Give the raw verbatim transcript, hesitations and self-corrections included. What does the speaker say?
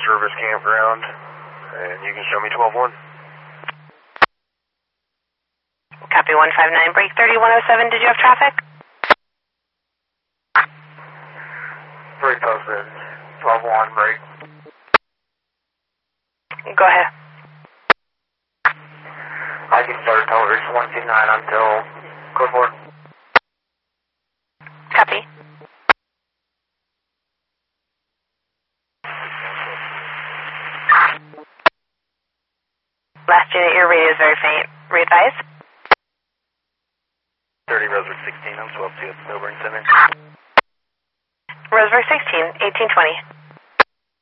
service campground, and you can show me twelve one. Copy one five nine, break thirty-one oh seven, did you have traffic? Three posted, twelve one, break. Go ahead. I can start towers one two nine until code four. Copy. Last unit, your radio is very faint. Re-advise. thirty, Roseburg sixteen, I'm twelve two at the Milburn Center. Roseburg sixteen, eighteen twenty.